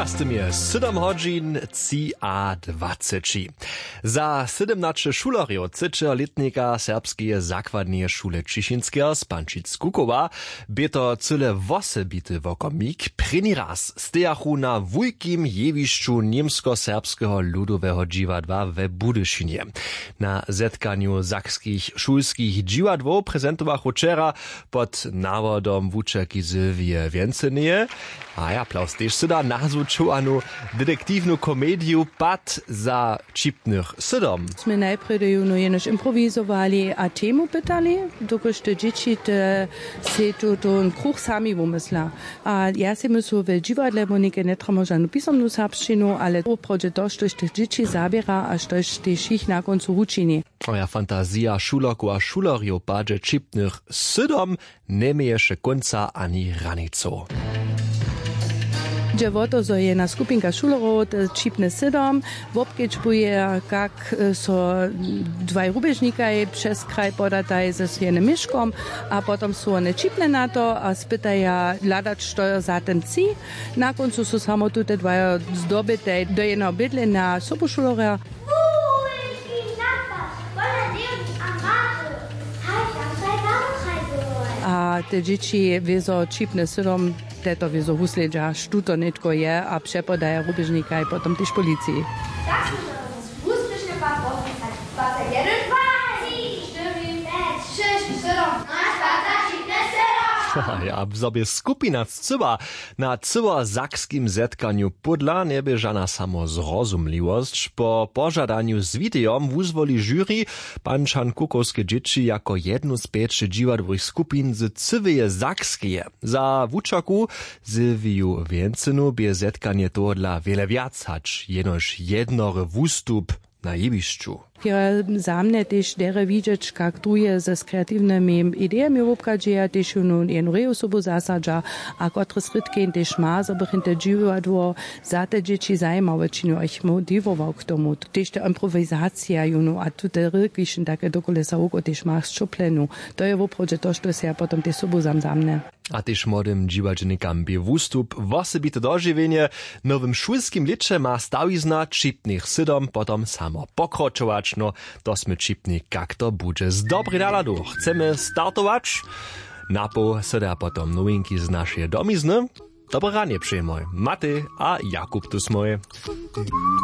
A z tym je 7 hodźin, 3:20. Za 17 šulerjo letnika serbskie zakładnie szule Ciszynskiego z Pančic Kukowa by to cyle wosebity wokomik prini raz stejachu na wujkim jewiszczu niemsko-serbskiego ludowego dziwadła we Budyszynie. Na zetkaniu zakskich szulskich dziwadłów prezentowachu wczera pod nawodom wuczeki Sylwije Więcenieje. A ja aplauz też syda nazwučuanu detektywnu komediu Pad za čipnych sydom. My najprve jenož improvizovali a temu pytali, dokož te dzieci se ten kruh sami wymysla. A ja si myślę, że dziwadle monike nie tramo żadną pisomną serbszczynu, ale oprodzie to, że tych dzieci zabiera, a że też ich na końcu uczyni. Oja fantazja šulerku a šulerjo padže čipnych sydom nie mieje še konca ani ranico. Dziewoto, że jedna skupinka šulerov čipne sydom, wobkedźbuje, jak so dwaj rubežnikaj przez kraj podataj ze jednym myszkom, a potem są one čipne na to a spytaja ladać, co za tym ci. Na końcu są samo te dwa zdobyte do jednego bydle na sobušulera. A te dzieci wiedzą čipne sydom, to wiedzą husledża, što to netko je, a przepodaje rubežnika i potem też policji. Tak, że husledżne pan opisać. Pata 1, 2, 3, 4, 5, 6, 7, 8, 7. Ja w sobie skupina cyba na cyło-zakskim zetkaniu pudla nie bieżana samo zrozumliwość. Po pożadaniu z widejom wuzwoli jury Pančan Kukowskie dzieci jako jednu z 5 dziwadłych skupin z cywyje zakskie. Za wuczaku Sylwiju Więcenu bie zetkanie to dla wiele wiac hać, jenoż jednory wustup na jewiszczu. Ja za mnie też dere widzieć, jak druje ze kreatywnymi idejami wopkadzieja, też jedną rejosobu zasadza, a kotre srytkin też ma, żeby hinter dziwadło za te dzieci zajmowe, czynią ich motiwował k tomu. Też ta improwizacja, a tu te rykiszyn takie dokolesa oko też ma z čoplenu. To je woprodzie to, što se ja potem te sobu zamzamne. A też młodym dziwadźnikam bie wustup wosebite dożywienie. Nowym szulskim licze ma stawizna čipnych sydom potem samo pokročować. No, to sme čipni, kak to bude. Z dobry naladu chcemy startować. Napo seda potom nowinki z naszej domizny. Dobre ranie przyjmoj. Maty a Jakub tu smoj.